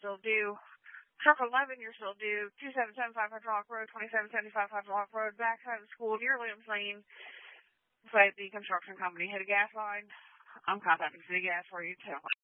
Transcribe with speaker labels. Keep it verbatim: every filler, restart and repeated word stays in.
Speaker 1: still due. Truck eleven, you're still due. two seven seven five Hudson Lock Road, twenty-seven seventy-five Hudson Lock Road, backside of the school near Williams Lane. Beside the construction company. Hit a gas line. I'm contacting City Gas for you too.